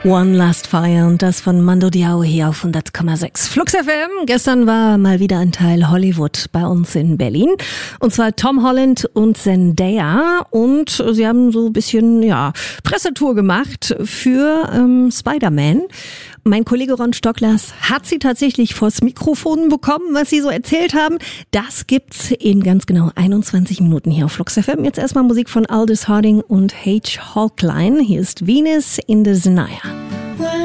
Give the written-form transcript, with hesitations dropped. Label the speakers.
Speaker 1: One Last Fire und das von Mando Diao hier auf 100,6 Flux FM. Gestern war mal wieder ein Teil Hollywood bei uns in Berlin. Und zwar Tom Holland und Zendaya. Und sie haben so ein bisschen, Pressetour gemacht für Spider-Man. Mein Kollege Ron Stocklers hat sie tatsächlich vors Mikrofon bekommen, was sie so erzählt haben. Das gibt's in ganz genau 21 Minuten hier auf Flux FM. Jetzt erstmal Musik von Aldous Harding und H. Hawkline. Hier ist Venus in the Zenaya.